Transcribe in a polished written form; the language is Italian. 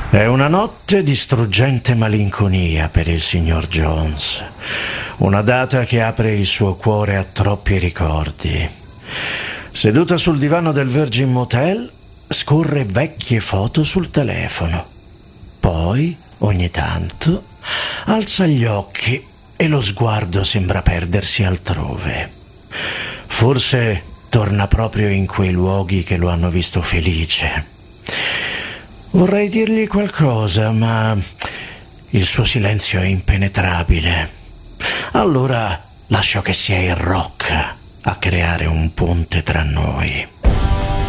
È una notte di struggente malinconia per il signor Jones. Una data che apre il suo cuore a troppi ricordi. Seduta sul divano del Virgin Motel, scorre vecchie foto sul telefono. Poi, ogni tanto, alza gli occhi e lo sguardo sembra perdersi altrove. Forse torna proprio in quei luoghi che lo hanno visto felice. Vorrei dirgli qualcosa, ma il suo silenzio è impenetrabile. Allora lascio che sia il rock a creare un ponte tra noi.